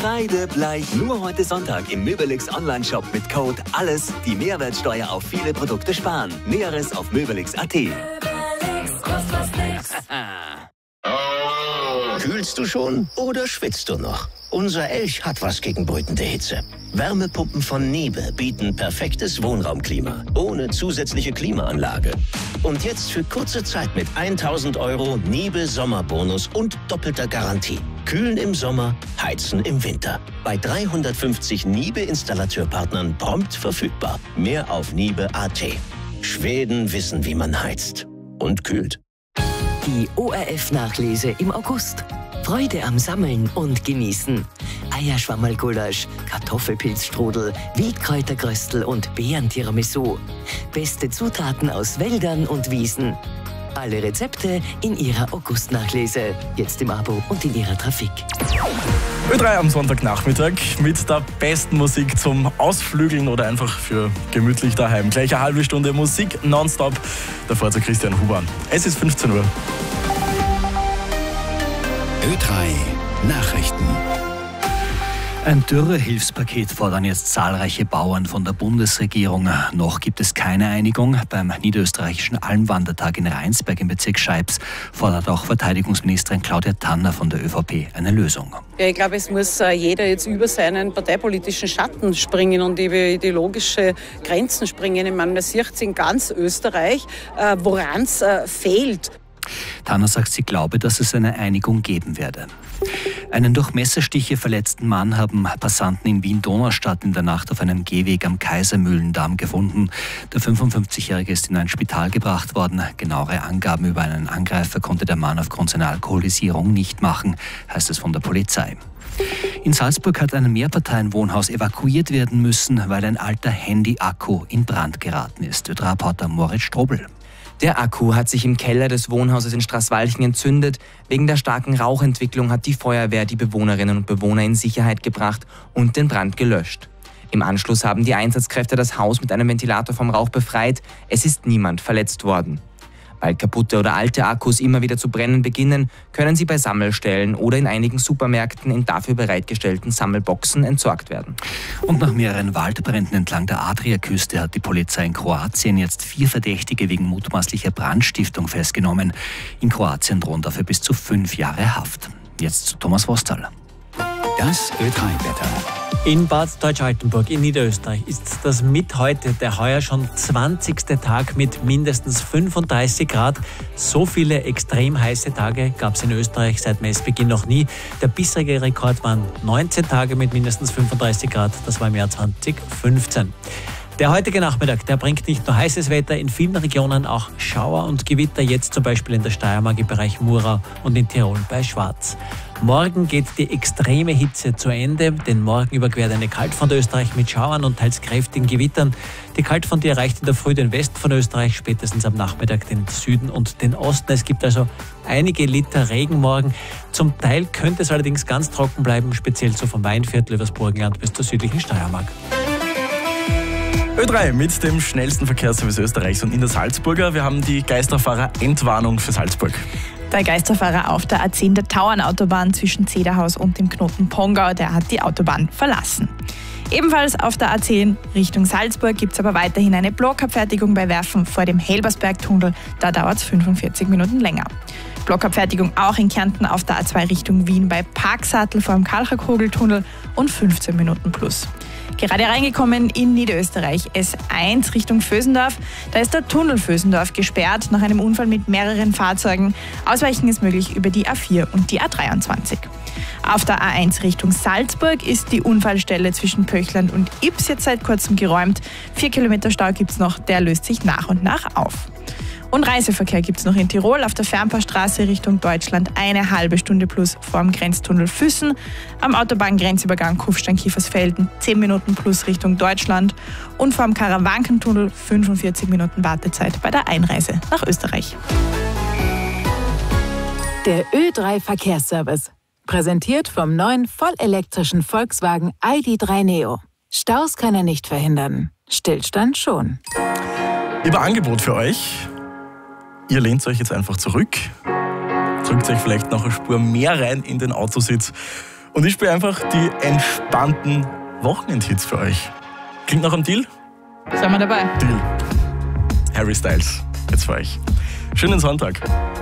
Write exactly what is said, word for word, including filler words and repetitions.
Kreidebleich. Nur heute Sonntag im Möbelix Online-Shop mit Code ALLES die Mehrwertsteuer auf viele Produkte sparen. Näheres auf möbelix punkt at. Möbelix, kostet was nix. Kühlst du schon oder schwitzt du noch? Unser Elch hat was gegen brütende Hitze. Wärmepumpen von Niebe bieten perfektes Wohnraumklima, ohne zusätzliche Klimaanlage. Und jetzt für kurze Zeit mit tausend Euro Niebe Sommerbonus und doppelter Garantie. Kühlen im Sommer, heizen im Winter. Bei dreihundertfünfzig Niebe-Installateurpartnern prompt verfügbar. Mehr auf niebe punkt at. Schweden wissen, wie man heizt und kühlt. Die O R F-Nachlese im August. Freude am Sammeln und Genießen. Eierschwammerlgulasch, Kartoffelpilzstrudel, Wildkräuterkröstel und Beeren-Tiramisu. Beste Zutaten aus Wäldern und Wiesen. Alle Rezepte in Ihrer August-Nachlese. Jetzt im Abo und in Ihrer Trafik. Ö drei am Sonntagnachmittag mit der besten Musik zum Ausflügeln oder einfach für gemütlich daheim. Gleich eine halbe Stunde Musik nonstop. Davor zu Christian Huber. Es ist fünfzehn Uhr. Ö drei Nachrichten. Ein Dürrehilfspaket fordern jetzt zahlreiche Bauern von der Bundesregierung. Noch gibt es keine Einigung. Beim niederösterreichischen Almwandertag in Rheinsberg im Bezirk Scheibs fordert auch Verteidigungsministerin Claudia Tanner von der ÖVP eine Lösung. Ja, ich glaube, es muss jeder jetzt über seinen parteipolitischen Schatten springen und über ideologische Grenzen springen. Ich meine, man sieht es in ganz Österreich, woran es fehlt. Tanner sagt, sie glaube, dass es eine Einigung geben werde. Einen durch Messerstiche verletzten Mann haben Passanten in Wien-Donaustadt in der Nacht auf einem Gehweg am Kaisermühlendamm gefunden. Der fünfundfünfzigjährige ist in ein Spital gebracht worden. Genauere Angaben über einen Angreifer konnte der Mann aufgrund seiner Alkoholisierung nicht machen, heißt es von der Polizei. In Salzburg hat ein Mehrparteienwohnhaus evakuiert werden müssen, weil ein alter Handy-Akku in Brand geraten ist. Ö drei Reporter Moritz Strobel. Der Akku hat sich im Keller des Wohnhauses in Straßwalchen entzündet. Wegen der starken Rauchentwicklung hat die Feuerwehr die Bewohnerinnen und Bewohner in Sicherheit gebracht und den Brand gelöscht. Im Anschluss haben die Einsatzkräfte das Haus mit einem Ventilator vom Rauch befreit. Es ist niemand verletzt worden. Weil kaputte oder alte Akkus immer wieder zu brennen beginnen, können sie bei Sammelstellen oder in einigen Supermärkten in dafür bereitgestellten Sammelboxen entsorgt werden. Und nach mehreren Waldbränden entlang der Adriaküste hat die Polizei in Kroatien jetzt vier Verdächtige wegen mutmaßlicher Brandstiftung festgenommen. In Kroatien drohen dafür bis zu fünf Jahre Haft. Jetzt zu Thomas Wostal. Das Ö drei Wetter. In Bad Deutsch-Altenburg in Niederösterreich ist das mit heute der heuer schon zwanzigste Tag mit mindestens fünfunddreißig Grad. So viele extrem heiße Tage gab es in Österreich seit Messbeginn noch nie. Der bisherige Rekord waren neunzehn Tage mit mindestens fünfunddreißig Grad. Das war im Jahr zweitausendfünfzehn. Der heutige Nachmittag, der bringt nicht nur heißes Wetter, in vielen Regionen auch Schauer und Gewitter, jetzt zum Beispiel in der Steiermark im Bereich Murau und in Tirol bei Schwarz. Morgen geht die extreme Hitze zu Ende, denn morgen überquert eine Kaltfront Österreich mit Schauern und teils kräftigen Gewittern. Die Kaltfront, die erreicht in der Früh den Westen von Österreich, spätestens am Nachmittag den Süden und den Osten. Es gibt also einige Liter Regen morgen. Zum Teil könnte es allerdings ganz trocken bleiben, speziell so vom Weinviertel übers Burgenland bis zur südlichen Steiermark. Ö drei mit dem schnellsten Verkehrsservice Österreichs und in der Salzburger. Wir haben die Geisterfahrer-Entwarnung für Salzburg. Der Geisterfahrer auf der A zehn der Tauernautobahn zwischen Zederhaus und dem Knoten Pongau, der hat die Autobahn verlassen. Ebenfalls auf der A zehn Richtung Salzburg gibt es aber weiterhin eine Blockabfertigung bei Werfen vor dem Helbersbergtunnel. Da dauert es fünfundvierzig Minuten länger. Blockabfertigung auch in Kärnten auf der A zwei Richtung Wien bei Parksattel vor dem Kalcherkogeltunnel und fünfzehn Minuten plus. Gerade reingekommen in Niederösterreich S eins Richtung Vösendorf. Da ist der Tunnel Vösendorf gesperrt nach einem Unfall mit mehreren Fahrzeugen. Ausweichen ist möglich über die A vier und die A dreiundzwanzig. Auf der A eins Richtung Salzburg ist die Unfallstelle zwischen Pöchland und Ips jetzt seit kurzem geräumt. Vier Kilometer Stau gibt es noch, der löst sich nach und nach auf. Und Reiseverkehr gibt es noch in Tirol auf der Fernpaarstraße Richtung Deutschland eine halbe Stunde plus vor dem Grenztunnel Füssen. Am Autobahngrenzübergang Kufstein-Kiefersfelden zehn Minuten plus Richtung Deutschland. Und vor dem Karawankentunnel fünfundvierzig Minuten Wartezeit bei der Einreise nach Österreich. Der Ö drei Verkehrsservice. Präsentiert vom neuen vollelektrischen Volkswagen I D drei Neo. Staus kann er nicht verhindern. Stillstand schon. Über Angebot für euch. Ihr lehnt euch jetzt einfach zurück, drückt euch vielleicht noch eine Spur mehr rein in den Autositz Und ich spiele einfach die entspannten Wochenendhits für euch. Klingt nach einem Deal? Sind wir dabei? Deal. Harry Styles, jetzt für euch. Schönen Sonntag.